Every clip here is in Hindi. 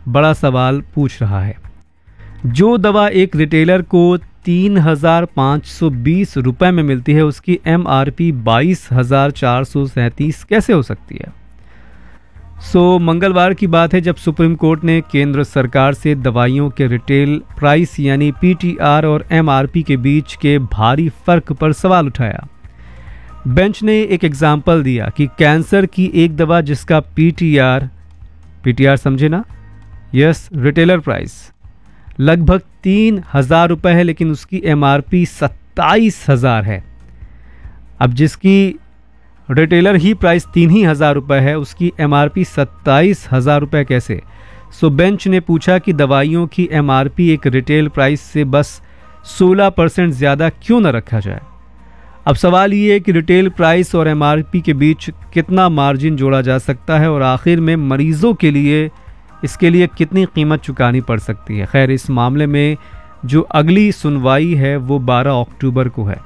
बड़ा सवाल पूछ रहा है। जो दवा एक रिटेलर को 3,520 रुपये में मिलती है, उसकी MRP 22,437 कैसे हो सकती है? मंगलवार की बात है जब सुप्रीम कोर्ट ने केंद्र सरकार से दवाइयों के रिटेल प्राइस यानी PTR और MRP के बीच के भारी फर्क पर सवाल उठाया। बेंच ने एक एग्जाम्पल दिया कि कैंसर की एक दवा जिसका PTR समझे ना, यस, रिटेलर प्राइस लगभग 3,000 रुपये है, लेकिन उसकी MRP 27,000 है। अब जिसकी रिटेलर ही प्राइस 3,000 रुपये है, उसकी MRP 27,000 रुपये कैसे? बेंच ने पूछा कि दवाइयों की MRP एक रिटेल प्राइस से बस 16% ज़्यादा क्यों न रखा जाए। अब सवाल ये है कि रिटेल प्राइस और MRP के बीच कितना मार्जिन जोड़ा जा सकता है और आखिर में मरीजों के लिए इसके लिए कितनी कीमत चुकानी पड़ सकती है। खैर, इस मामले में जो अगली सुनवाई है वो 12 अक्टूबर को है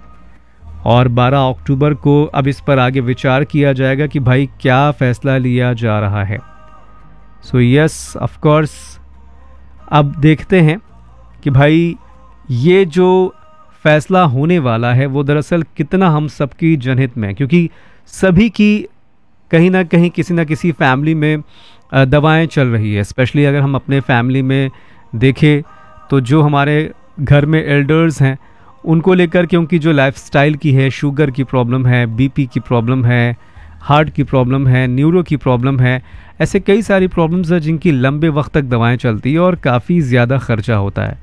और 12 अक्टूबर को अब इस पर आगे विचार किया जाएगा कि भाई क्या फैसला लिया जा रहा है। यस, ऑफ कोर्स, अब देखते हैं कि भाई ये जो फैसला होने वाला है वो दरअसल कितना हम सबकी जनहित में है, क्योंकि सभी की कहीं ना कहीं किसी ना किसी फैमिली में दवाएं चल रही है। स्पेशली अगर हम अपने फैमिली में देखें तो जो हमारे घर में एल्डर्स हैं उनको लेकर के उनकी जो लाइफस्टाइल की है, शुगर की प्रॉब्लम है, BP की प्रॉब्लम है, हार्ट की प्रॉब्लम है, न्यूरो की प्रॉब्लम है, ऐसे कई सारी प्रॉब्लम्स हैं जिनकी लंबे वक्त तक दवाएं चलती है और काफ़ी ज़्यादा खर्चा होता है।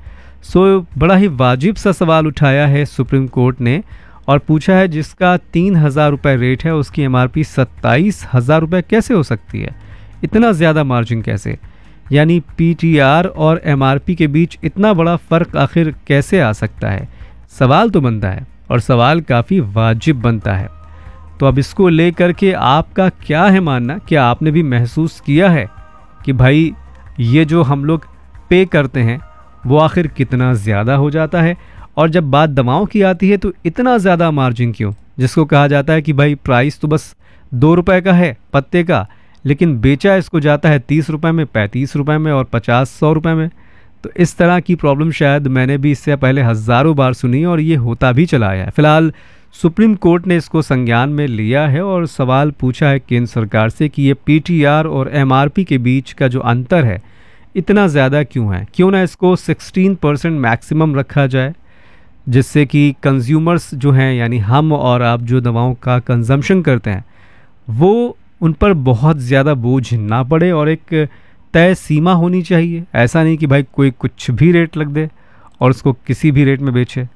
बड़ा ही वाजिब सा सवाल उठाया है सुप्रीम कोर्ट ने और पूछा है जिसका 3,000 रुपये रेट है उसकी MRP 27,000 रुपये कैसे हो सकती है? इतना ज़्यादा मार्जिन कैसे? यानी PTR और MRP के बीच इतना बड़ा फ़र्क आखिर कैसे आ सकता है? सवाल तो बनता है और सवाल काफ़ी वाजिब बनता है। तो अब इसको लेकर के आपका क्या है मानना? क्या आपने भी महसूस किया है कि भाई ये जो हम लोग पे करते हैं वो आखिर कितना ज़्यादा हो जाता है? और जब बात दवाओं की आती है तो इतना ज़्यादा मार्जिन क्यों? जिसको कहा जाता है कि भाई प्राइस तो बस 2 रुपये का है पत्ते का, लेकिन बेचा इसको जाता है 30 रुपये में, 35 रुपये में और 50-100 रुपये में। तो इस तरह की प्रॉब्लम शायद मैंने भी इससे पहले हज़ारों बार सुनी और ये होता भी चला आया है। फिलहाल सुप्रीम कोर्ट ने इसको संज्ञान में लिया है और सवाल पूछा है केंद्र सरकार से कि ये PTR और MRP के बीच का जो अंतर है इतना ज़्यादा क्यों है? क्यों ना इसको 16% मैक्सिमम रखा जाए, जिससे कि कंज्यूमर्स जो हैं यानी हम और आप जो दवाओं का कंजम्पशन करते हैं वो उन पर बहुत ज़्यादा बोझ ना पड़े और एक तय सीमा होनी चाहिए। ऐसा नहीं कि भाई कोई कुछ भी रेट लग दे और उसको किसी भी रेट में बेचे।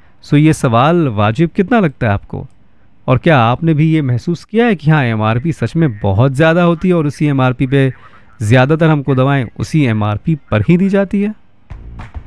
ये सवाल वाजिब कितना लगता है आपको? और क्या आपने भी ये महसूस किया है कि हाँ MRP सच में बहुत ज़्यादा होती है और उसी MRP पे ज़्यादातर हमको दवाएं उसी MRP पर ही दी जाती है?